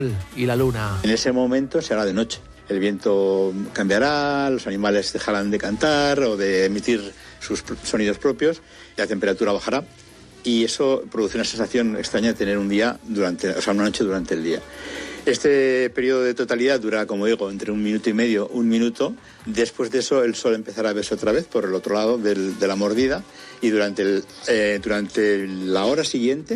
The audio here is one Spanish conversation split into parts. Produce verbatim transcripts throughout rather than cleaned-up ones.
y la luna. En ese momento será de noche. El viento cambiará, los animales dejarán de cantar o de emitir sus sonidos propios y la temperatura bajará. Y eso produce una sensación extraña de tener un día durante, o sea, una noche durante el día. Este periodo de totalidad dura, como digo, entre un minuto y medio, un minuto. Después de eso, el sol empezará a verse otra vez por el otro lado del, de la mordida y durante, el, eh, durante la hora siguiente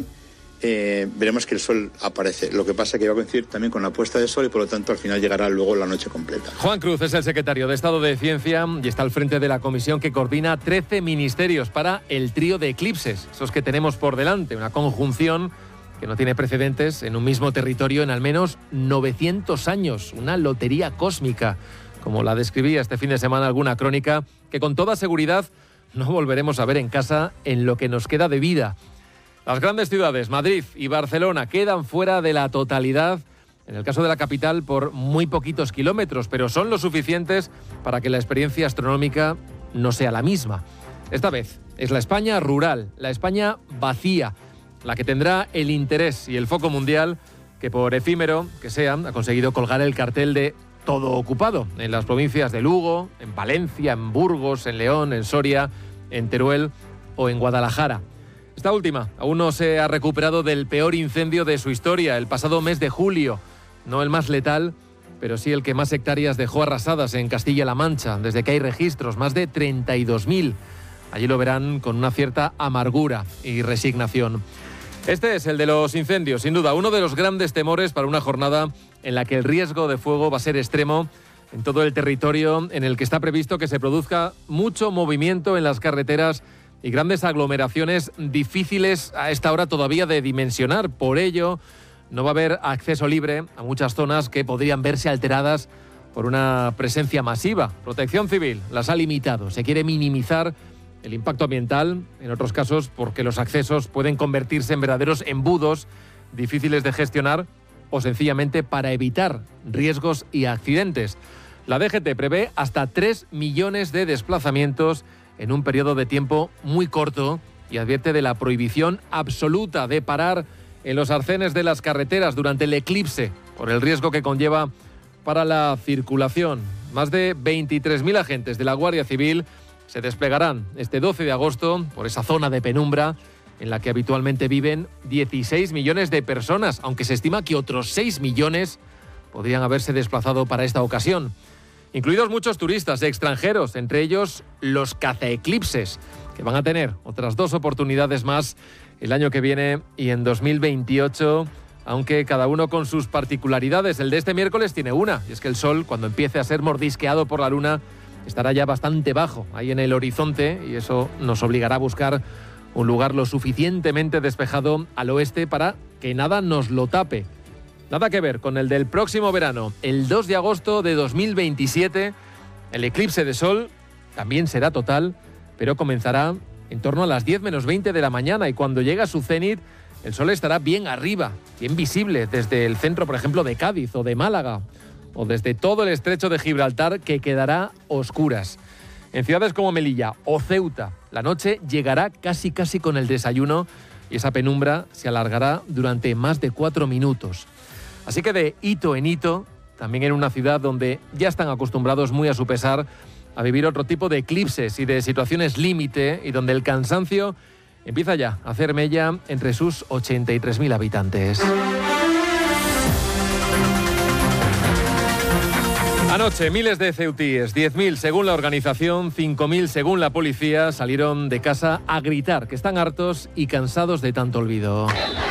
eh, veremos que el sol aparece. Lo que pasa es que va a coincidir también con la puesta de sol y por lo tanto al final llegará luego la noche completa. Juan Cruz es el secretario de Estado de Ciencia y está al frente de la comisión que coordina trece ministerios para el trío de eclipses, esos que tenemos por delante, una conjunción que no tiene precedentes en un mismo territorio en al menos novecientos años, una lotería cósmica, como la describía este fin de semana alguna crónica, que con toda seguridad no volveremos a ver en casa en lo que nos queda de vida. Las grandes ciudades, Madrid y Barcelona, quedan fuera de la totalidad, en el caso de la capital por muy poquitos kilómetros, pero son lo suficientes para que la experiencia astronómica no sea la misma. Esta vez es la España rural, la España vacía, la que tendrá el interés y el foco mundial que, por efímero que sea, ha conseguido colgar el cartel de todo ocupado en las provincias de Lugo, en Valencia, en Burgos, en León, en Soria, en Teruel o en Guadalajara. Esta última aún no se ha recuperado del peor incendio de su historia, el pasado mes de julio. No el más letal, pero sí el que más hectáreas dejó arrasadas en Castilla-La Mancha, desde que hay registros, más de treinta y dos mil. Allí lo verán con una cierta amargura y resignación. Este es el de los incendios, sin duda, uno de los grandes temores para una jornada en la que el riesgo de fuego va a ser extremo en todo el territorio, en el que está previsto que se produzca mucho movimiento en las carreteras y grandes aglomeraciones difíciles a esta hora todavía de dimensionar. Por ello, no va a haber acceso libre a muchas zonas que podrían verse alteradas por una presencia masiva. Protección Civil las ha limitado, se quiere minimizar el impacto ambiental, en otros casos porque los accesos pueden convertirse en verdaderos embudos difíciles de gestionar o sencillamente para evitar riesgos y accidentes. La D G T prevé hasta tres millones de desplazamientos en un periodo de tiempo muy corto y advierte de la prohibición absoluta de parar en los arcenes de las carreteras durante el eclipse por el riesgo que conlleva para la circulación. Más de veintitrés mil agentes de la Guardia Civil se desplegarán este doce de agosto por esa zona de penumbra en la que habitualmente viven dieciséis millones de personas, aunque se estima que otros seis millones podrían haberse desplazado para esta ocasión. Incluidos muchos turistas extranjeros, entre ellos los cazaeclipses, que van a tener otras dos oportunidades más el año que viene y en dos mil veintiocho, aunque cada uno con sus particularidades. El de este miércoles tiene una, y es que el sol, cuando empiece a ser mordisqueado por la luna, estará ya bastante bajo ahí en el horizonte y eso nos obligará a buscar un lugar lo suficientemente despejado al oeste para que nada nos lo tape. Nada que ver con el del próximo verano, el dos de agosto de dos mil veintisiete. El eclipse de sol también será total, pero comenzará en torno a las diez menos veinte de la mañana y cuando llegue a su cenit el sol estará bien arriba, bien visible desde el centro, por ejemplo, de Cádiz o de Málaga, o desde todo el estrecho de Gibraltar, que quedará oscuras. En ciudades como Melilla o Ceuta, la noche llegará casi casi con el desayuno y esa penumbra se alargará durante más de cuatro minutos. Así que de hito en hito, también en una ciudad donde ya están acostumbrados muy a su pesar a vivir otro tipo de eclipses y de situaciones límite y donde el cansancio empieza ya a hacer mella entre sus ochenta y tres mil habitantes. Anoche, miles de ceutíes, diez mil según la organización, cinco mil según la policía, salieron de casa a gritar que están hartos y cansados de tanto olvido.